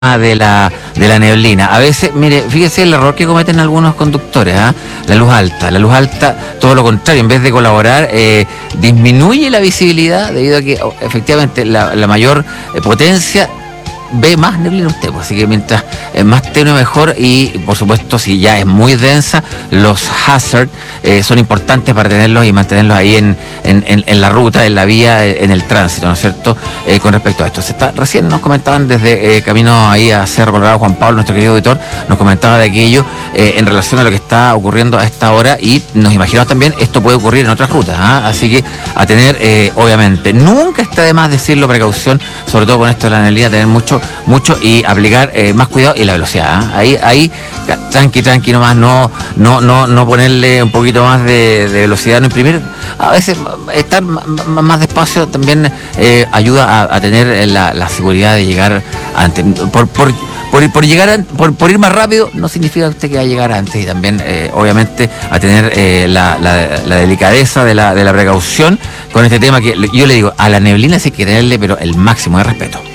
de la neblina. A veces, mire, fíjese el error que cometen algunos conductores, ¿ah? La luz alta, todo lo contrario, en vez de colaborar, disminuye la visibilidad debido a que efectivamente la mayor potencia ve más neblina usted, pues, así que mientras más tenue mejor. Y por supuesto, si ya es muy densa, los hazards son importantes para tenerlos y mantenerlos ahí en la ruta, en la vía, en el tránsito, ¿no es cierto? Con respecto a esto, recién nos comentaban desde camino ahí a Cerro Colorado, Juan Pablo, nuestro querido auditor, nos comentaba de aquello en relación a lo que está ocurriendo a esta hora, y nos imaginamos también esto puede ocurrir en otras rutas, ¿ah? Así que a tener, obviamente, nunca está de más decirlo, precaución, sobre todo con esto de la neblina, tener mucho y aplicar más cuidado y la velocidad, ¿eh? Ahí tranqui nomás, no ponerle un poquito más de velocidad, no imprimir. A veces estar más despacio también ayuda a tener la seguridad de llegar antes. Por ir más rápido no significa usted que va a llegar antes, y también obviamente a tener la delicadeza de la precaución con este tema, que yo le digo, a la neblina sí hay que tenerle pero el máximo de respeto.